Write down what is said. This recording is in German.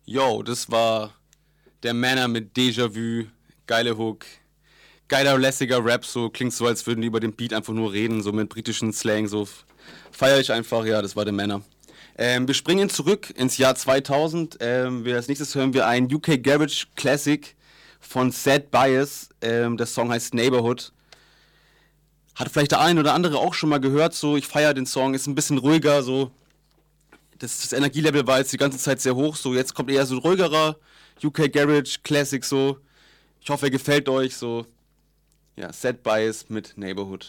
Yo, das war der Männer mit Déjà-vu, geile Hook, geiler, lässiger Rap, so klingt so, als würden die über den Beat einfach nur reden, so mit britischen Slang, so feiere ich einfach, ja, das war der Männer. Wir springen zurück ins Jahr 2000, als nächstes hören wir ein UK Garage Classic von Sad Bias, der Song heißt Neighborhood. Hat vielleicht der ein oder andere auch schon mal gehört, so ich feiere den Song, ist ein bisschen ruhiger, so das Energielevel war jetzt die ganze Zeit sehr hoch, so jetzt kommt eher so ein ruhigerer UK Garage Classic, so ich hoffe, er gefällt euch, so ja, Sad Bias mit Neighborhood.